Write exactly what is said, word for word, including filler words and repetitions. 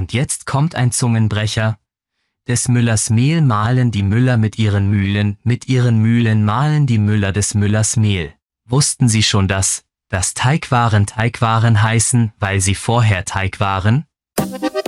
Und jetzt kommt ein Zungenbrecher. Des Müllers Mehl mahlen die Müller mit ihren Mühlen, mit ihren Mühlen mahlen die Müller des Müllers Mehl. Wussten Sie schon das, dass Teigwaren Teigwaren heißen, weil sie vorher Teig waren?